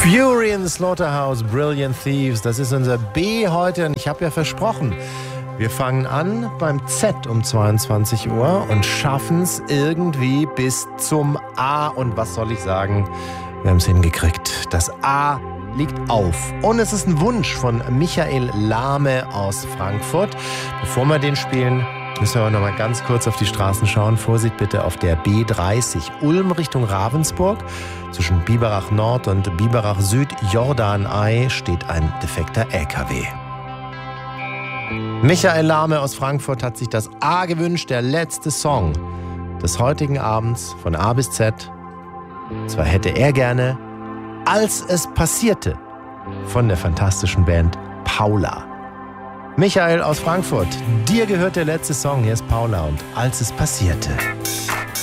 Fury in the Slaughterhouse, Brilliant Thieves, das ist unser B heute und ich habe ja versprochen, wir fangen an beim Z um 22 Uhr und schaffen es irgendwie bis zum A und was soll ich sagen, wir haben es hingekriegt. Das A liegt auf und es ist ein Wunsch von Michael Lahme aus Frankfurt. Bevor wir den spielen, müssen wir aber noch mal ganz kurz auf die Straßen schauen. Vorsicht bitte auf der B30 Ulm Richtung Ravensburg. Zwischen Biberach Nord und Biberach Süd Jordanei steht ein defekter LKW. Michael Lahme aus Frankfurt hat sich das A gewünscht, der letzte Song des heutigen Abends von A bis Z. Zwar hätte er gerne Als es passierte von der fantastischen Band Paula. Michael aus Frankfurt, dir gehört der letzte Song. Hier ist Paula und Als es passierte.